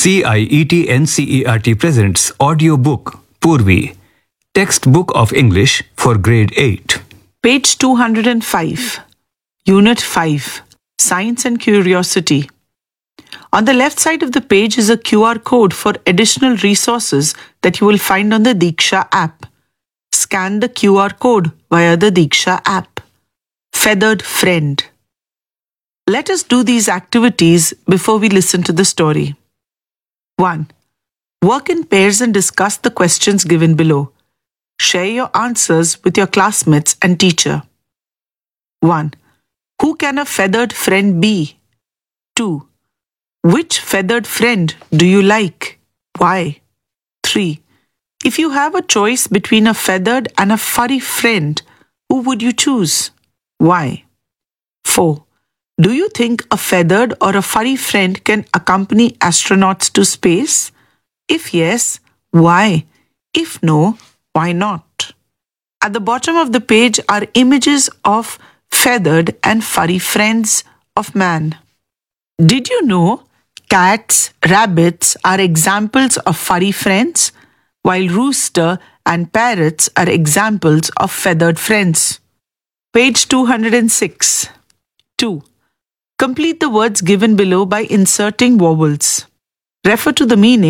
CIET presents audiobook Purvi, Textbook of English for Grade 8. Page 205, Unit 5, Science and Curiosity. On the left side of the page is a QR code for additional resources that you will find on the Diksha app. Scan the QR code via the Diksha app. Feathered friend. Let us do these activities before we listen to the story. 1. Work in pairs and discuss the questions given below. Share your answers with your classmates and teacher. 1. Who can a feathered friend be? 2. Which feathered friend do you like? Why? 3. If you have a choice between a feathered and a furry friend, who would you choose? Why? 4. Do you think a feathered or a furry friend can accompany astronauts to space? If yes, why? If no, why not? At the bottom of the page are images of feathered and furry friends of man. Did you know cats, rabbits are examples of furry friends, while rooster and parrots are examples of feathered friends? Page 206. 2. Complete the words given below by inserting vowels. Refer to the meaning